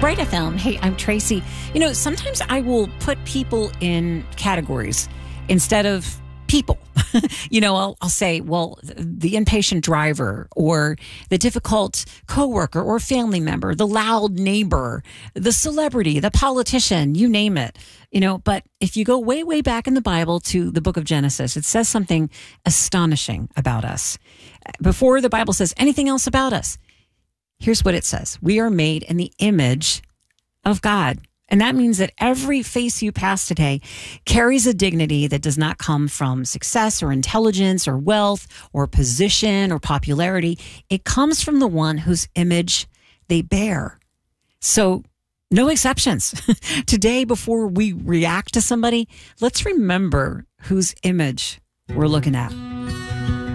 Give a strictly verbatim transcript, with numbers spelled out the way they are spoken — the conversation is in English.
Bright F M. Hey, I'm Tracy. You know, sometimes I will put people in categories instead of people. you know, I'll, I'll say, well, the impatient driver or the difficult coworker or family member, the loud neighbor, the celebrity, the politician, you name it. You know, but if you go way, way back in the Bible to the book of Genesis, it says something astonishing about us. Before the Bible says anything else about us, here's what it says. We are made in the image of God. And that means that every face you pass today carries a dignity that does not come from success or intelligence or wealth or position or popularity. It comes from the one whose image they bear. So no exceptions. Today, before we react to somebody, let's remember whose image we're looking at.